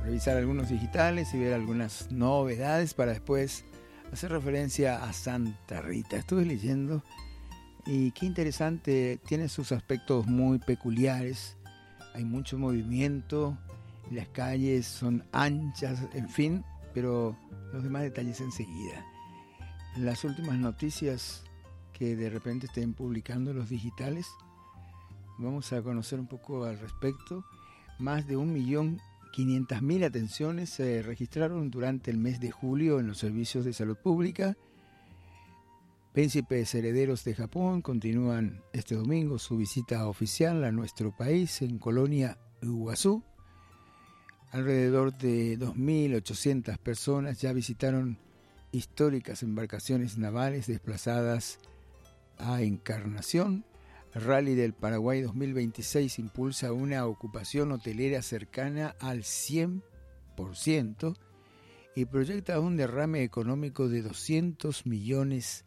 revisar algunos digitales y ver algunas novedades para después hacer referencia a Santa Rita. Estuve leyendo y qué interesante, tiene sus aspectos muy peculiares, hay mucho movimiento, las calles son anchas, en fin, pero los demás detalles enseguida. Las últimas noticias que de repente estén publicando los digitales, vamos a conocer un poco al respecto. Más de 1.500.000 atenciones se registraron durante el mes de julio en los servicios de salud pública. Príncipes herederos de Japón continúan este domingo su visita oficial a nuestro país en Colonia Iguazú. Alrededor de 2.800 personas ya visitaron históricas embarcaciones navales desplazadas a Encarnación. Rally del Paraguay 2026 impulsa una ocupación hotelera cercana al 100% y proyecta un derrame económico de $200 millones.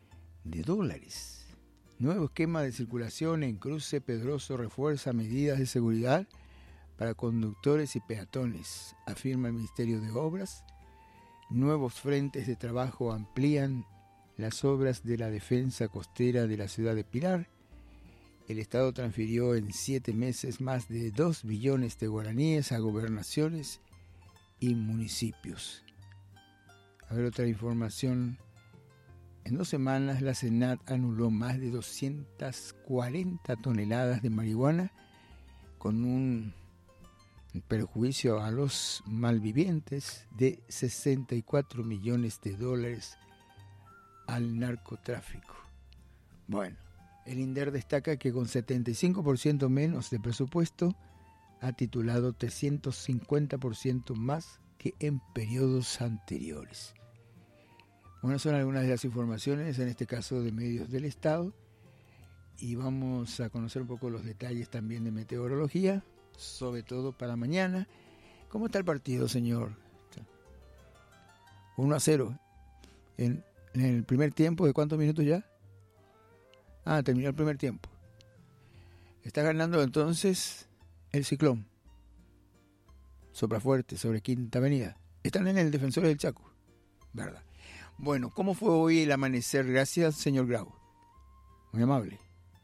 Nuevo esquema de circulación en Cruce Pedroso refuerza medidas de seguridad para conductores y peatones, afirma el Ministerio de Obras. Nuevos frentes de trabajo amplían las obras de la defensa costera de la ciudad de Pilar. El Estado transfirió en 7 meses más de 2 billones de guaraníes a gobernaciones y municipios. A ver, otra información. En 2 semanas la SENAT anuló más de 240 toneladas de marihuana con un perjuicio a los malvivientes de $64 millones al narcotráfico. Bueno, el INDER destaca que con 75% menos de presupuesto ha titulado 350% más que en periodos anteriores. Bueno, son algunas de las informaciones, en este caso de medios del Estado, y vamos a conocer un poco los detalles también de meteorología, sobre todo para mañana. ¿Cómo está el partido, señor? 1-0. En el primer tiempo, ¿de cuántos minutos ya? Terminó el primer tiempo. Está ganando entonces el Ciclón. Soprafuerte, sobre Quinta Avenida. Están en el Defensor del Chaco, ¿verdad? Bueno, ¿cómo fue hoy el amanecer? Gracias, señor Grau. Muy amable.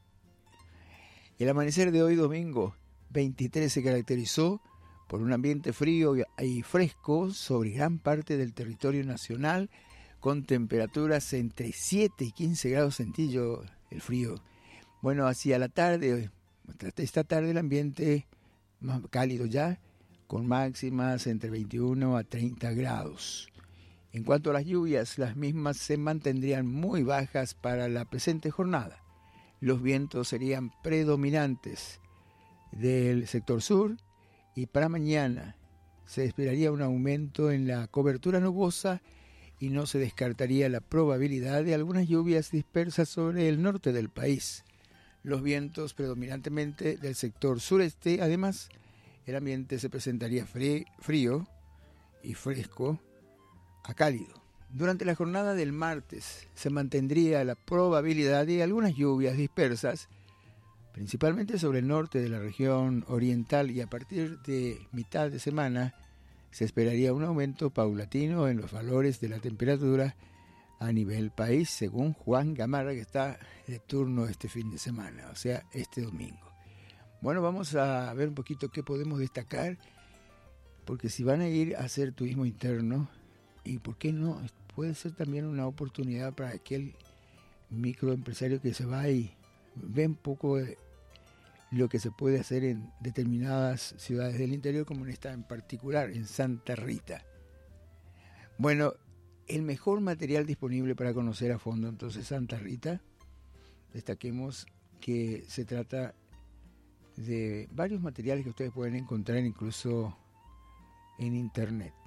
El amanecer de hoy domingo 23 se caracterizó por un ambiente frío y fresco sobre gran parte del territorio nacional, con temperaturas entre 7 y 15 grados centígrados, el frío. Bueno, hacia la tarde, esta tarde el ambiente más cálido ya, con máximas entre 21 a 30 grados. En cuanto a las lluvias, las mismas se mantendrían muy bajas para la presente jornada. Los vientos serían predominantes del sector sur y para mañana se esperaría un aumento en la cobertura nubosa y no se descartaría la probabilidad de algunas lluvias dispersas sobre el norte del país. Los vientos predominantemente del sector sureste. Además, el ambiente se presentaría frío y fresco a cálido. Durante la jornada del martes se mantendría la probabilidad de algunas lluvias dispersas, principalmente sobre el norte de la región oriental, y a partir de mitad de semana se esperaría un aumento paulatino en los valores de la temperatura a nivel país, según Juan Gamarra, que está de turno este fin de semana, o sea, este domingo. Bueno, vamos a ver un poquito qué podemos destacar, porque si van a ir a hacer turismo interno, y por qué no, puede ser también una oportunidad para aquel microempresario que se va y ve un poco de lo que se puede hacer en determinadas ciudades del interior, como en esta en particular, en Santa Rita. Bueno, el mejor material disponible para conocer a fondo entonces Santa Rita, destaquemos que se trata de varios materiales que ustedes pueden encontrar incluso en internet.